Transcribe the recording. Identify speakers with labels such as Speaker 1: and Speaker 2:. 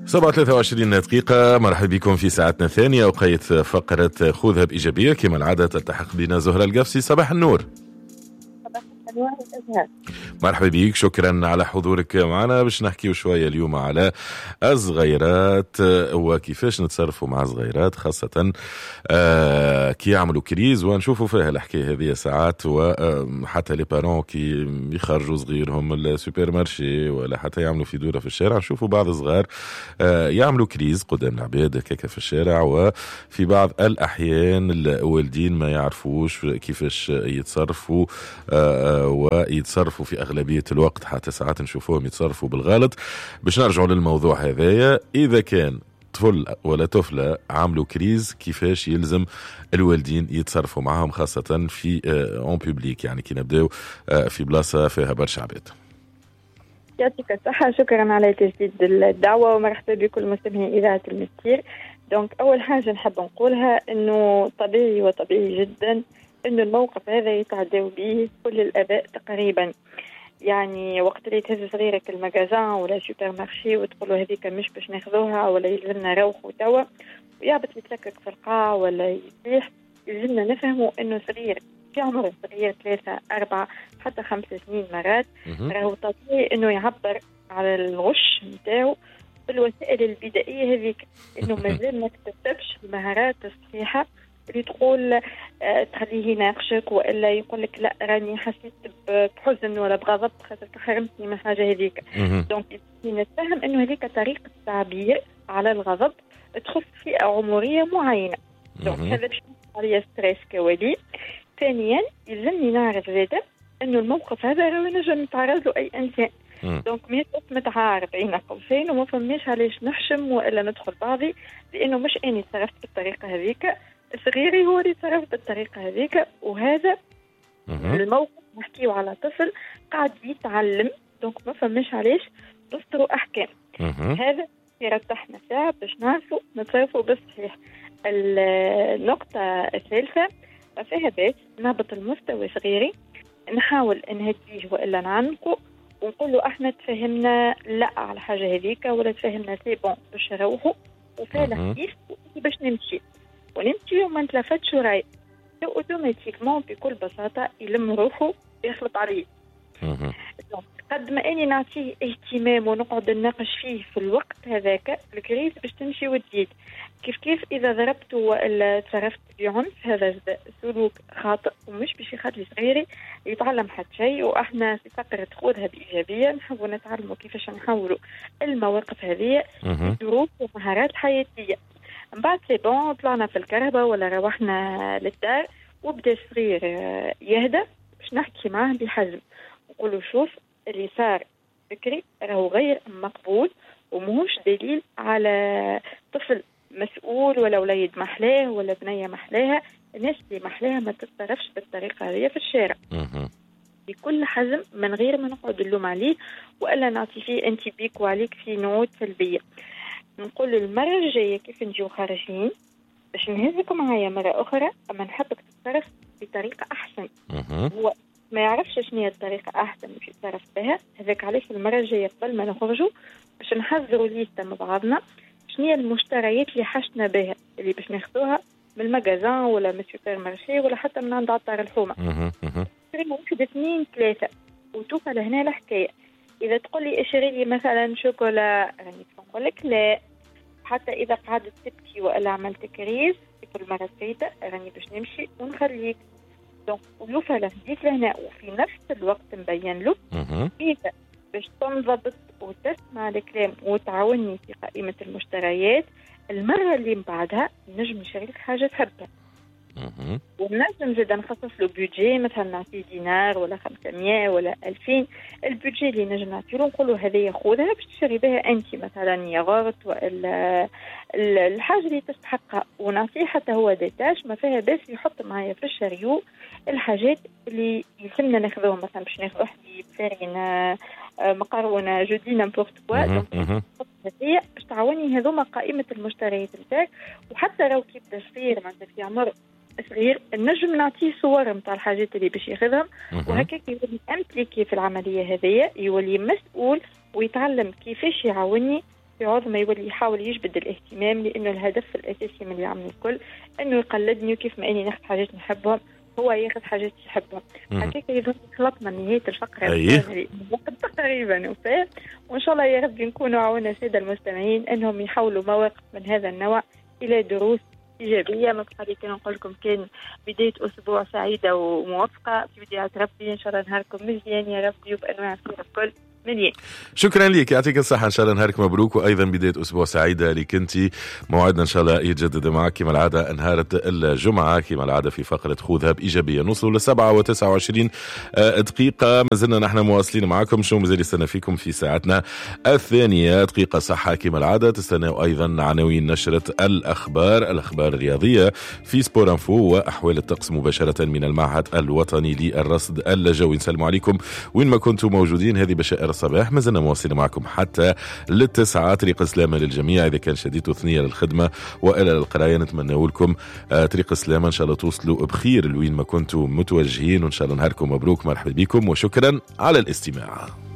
Speaker 1: 7:23 مرحبا بكم في ساعتنا الثانية وقيت فقرة خذها بإيجابية. كما العادة تلتحق بنا زهرة القفصي. صباح النور. مرحبا بك، شكرا على حضورك معنا. باش نحكيو شوية اليوم على الصغيرات وكيفاش نتصرفوا مع الصغيرات، خاصة كي يعملوا كريز، ونشوفوا فيها الحكاية هذه ساعات. وحتى لي بارون كي يخرجوا صغيرهم السوبر مارشي ولا حتى يعملوا في دورة في الشارع، نشوفوا بعض الصغار يعملوا كريز قدام العباد هكاك في الشارع. وفي بعض الأحيان الوالدين ما يعرفوش كيفاش يتصرفوا ويتصرفوا في أغلبية الوقت، حتى ساعات نشوفوهم يتصرفوا بالغلط. باش نرجعوا للموضوع هذايا، إذا كان طفل ولا طفلة عملوا كريز كيفاش يلزم الوالدين يتصرفوا معهم، خاصة في اون بوبليك، يعني كي نبداو في بلاصة فيها برشا عباد.
Speaker 2: يعطيك الصحة، شكرا على تجديد الدعوة ومرحبا بكل مستمعي إذاعة المسير. دونك أول حاجة نحب نقولها إنه طبيعي جدا إنه الموقف هذا يتعداو به كل الآباء تقريبا. يعني وقت اللي تهز صغيرك المجازان ولا سوبر مارشي وتقولوا هذيك مش باش ناخذوها ولا يلزمنا روحوا توا ويعبط يتلكك في القاع ولا يصيح، يلزمنا نفهموا إنه صغير في عمر صغير 3 4 حتى 5 سنين مرات، راهو طبيعي إنه يعبر على الغش نتاعو بالوسائل البدائية هذيك، إنه مازال ما اكتسبش المهارات الصحيحة اللي تقول تخليه يناقشك والا يقول لك لا راني حسيت بحزن ولا بغضب خاطر حرمتني من حاجه هذيك. دونك نتفهم انه هذيك طريقه تعبير على الغضب تخص فئه عمريه معينه. دونك هذا باش عليا ستريس كولي. ثانيا يلزمني نعرف زاده انه الموقف هذا راه نجم يتعرض له اي انسان. دونك ما متعارف بين قوسين وما فماش علاش نحشم والا ندخل بعضي، لانه مش اني تصرفت بالطريقه هذيك، صغيري هو اللي تصرف بالطريقة هذيك. وهذا الموقف نحكيه على طفل قاعد يتعلم، دونك ما فهمش علاش تصدروا أحكام. هذا يرتحنا ساعة باش نعرفوا نتصرفوا بالصحيح. النقطة الثالثة فيها باش نهبط المستوى صغيري، نحاول نهديه وإلا نعنقه ونقول له احنا تفهمنا لا على حاجة هذيك ولا تفهمنا سي بون باش نروحوا وفعلا كيف باش نمشي ونمشي وما نتلفتش وراي اوتوماتيكمون بكل بساطه يلم روحه يخلط عليه. قد ما اني نعطيه اهتمام ونقعد نناقش فيه في الوقت هذاك الكريس باش تمشي وتزيد. كيف اذا ضربته ولا تصرفت بعنف، هذا سلوك خاطئ ومش باش يخلي صغيري يتعلم حتى شيء. واحنا في فقره خذها بايجابيه نحبوا نتعلموا كيفاش نحولوا المواقف هذه لدروس ومهارات حياتيه. من بعد سي بون طلعنا في الكهرباء ولا روحنا للدار وبدا الصغير يهدى باش نحكي معاه بحزم نقول شوف اللي صار بكري راهو غير مقبول ومهوش دليل على طفل مسؤول ولا وليد محلاه ولا بنية محلاها. الناس اللي محلاها ما تتصرفش بالطريقة هذه في الشارع بكل حزم من غير ما نقعد نلوم عليه وإلا نعطي فيه انت بيك وعليك في نوع سلبية. نقول المرة الجاية كيف نجيو خارجين باش نهزك معايا مرة أخرى، أما نحبك تتصرف بطريقة أحسن. هو ما يعرفش شنو هي الطريقة أحسن باش يتصرف بها، هذاك علاش المرة الجاية قبل ما نخرجوا باش نحضروا ليستة مع بعضنا شنو هي المشتريات اللي حشنا بها اللي باش ناخذوها من المجازان ولا من السوبر مارشي ولا حتى من عند عطار الحومة. نشري 1 2 3 وتوصل لهنا الحكاية. إذا تقول لي اشري لي مثلا شوكولا راني نقول لك لا، حتى إذا قعدت تبكي وإلا عملت كريز كل مرة سيدة راني باش نمشي ونخليك. دونك ولوفا لهديك لهنا وفي نفس الوقت نبين له إذا باش تنضبط وتسمع الكلام وتعاوني في قائمة المشتريات المرة اللي من بعدها نجم نشري لك حاجة تحبها. ونجم زاد نخصص له بيجي مثلا نعطيه دينار ولا 500 ولا 2000. البيجي اللي نجم نعطيه له نقول له هذه خذها باش تشري بها انت مثلا ياغورت ولا الحاجه اللي تستحقها، ونعطيه حتى هو ديتاش ما فيها بس يحط معايا في الشريو الحاجات اللي يلزمنا ناخذوهم، مثلا باش ناخذ حليب فارينه مقارونه جودي نامبورت كوا. هي باش تعاوني هذوما قائمه المشتريات نتاعك. وحتى لو كيبدا صغير معناتها في عمر صغير النجم نعطيه صور نتاع الحاجات اللي باش ياخذهم وهكاك يولي امبليكي في العمليه هذه، يولي مسؤول ويتعلم كيفاش يعاوني في عظمى يولي يحاول يجبد الاهتمام، لأنه الهدف الأساسي من اللي يعمل الكل إنه يقلدني، وكيف ما إني ناخذ حاجات نحبهم هو ياخذ حاجات يحبهم. هكاك يظهر خلطنا نهاية الفقرة تقريبا وفاء، وإن شاء الله يا رب نكونوا عاونا السادة المستمعين أنهم يحولوا مواقف من هذا النوع إلى دروس إيجابية. ما بقى كان نقول لكم كان بداية أسبوع سعيدة وموفقة في بداية ربي، إن شاء الله نهاركم مزيان يا ربي وبأنواع الخير الكل. مليان.
Speaker 1: شكرا لك، يعطيك الصحة، إن شاء الله نهارك مبروك، وأيضا بداية أسبوع سعيدة لك أنت. موعدنا إن شاء الله يتجدد معك كما العادة نهار الجمعة كما العادة في فقرة خذها بإيجابية. نوصل ل7:29 دقيقة، ما زلنا نحن مواصلين معكم. شو مازال يستنى فيكم في ساعتنا الثانية دقيقة صحة كما العادة. تستناوا أيضا عناوين نشرة الأخبار الرياضية في سبور انفو، وأحوال الطقس مباشرة من المعهد الوطني للرصد الجوي. نسلم عليكم وين ما كنتم موجودين. هذه بشائر الصباح، ما زلنا مواصلين معكم حتى للتسعة. طريق سلامة للجميع، إذا كان شديد ثنية للخدمة وإلى القراية نتمنى لكم طريق سلامة، إن شاء الله توصلوا بخير لوين ما كنتم متوجهين، وإن شاء الله نهاركم مبروك. مرحبا بكم وشكرا على الاستماع.